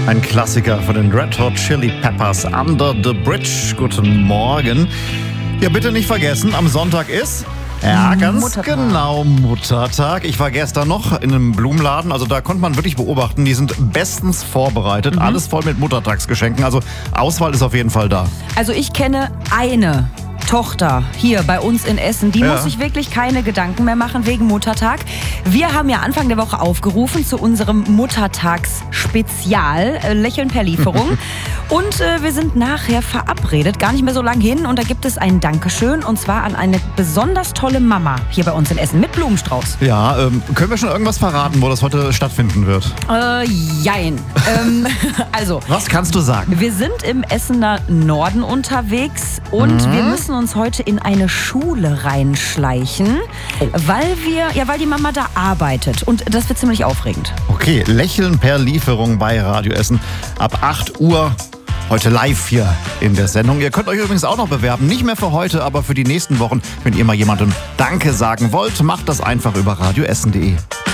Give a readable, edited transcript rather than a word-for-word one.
Ein Klassiker von den Red Hot Chili Peppers, Under the Bridge. Guten Morgen. Ja, bitte nicht vergessen, am Sonntag ist... Ja, ganz Muttertag. genau, Muttertag. Ich war gestern noch in einem Blumenladen, also da konnte man wirklich beobachten, die sind bestens vorbereitet, alles voll mit Muttertagsgeschenken, also Auswahl ist auf jeden Fall da. Also ich kenne eine Tochter hier bei uns in Essen, die muss sich wirklich keine Gedanken mehr machen wegen Muttertag. Wir haben ja Anfang der Woche aufgerufen zu unserem Muttertagsspezial, Lächeln per Lieferung. Und wir sind nachher verabredet, gar nicht mehr so lang hin. Und da gibt es ein Dankeschön und zwar an eine besonders tolle Mama hier bei uns in Essen mit Blumenstrauß. Ja, können wir schon irgendwas verraten, wo das heute stattfinden wird? Jein. Also, Was kannst du sagen? wir sind im Essener Norden unterwegs und wir müssen uns heute in eine Schule reinschleichen, weil die Mama da arbeitet. Und das wird ziemlich aufregend. Okay, Lächeln per Lieferung bei Radio Essen ab 8 Uhr. Heute live hier in der Sendung. Ihr könnt euch übrigens auch noch bewerben. Nicht mehr für heute, aber für die nächsten Wochen. Wenn ihr mal jemandem Danke sagen wollt, macht das einfach über radioessen.de.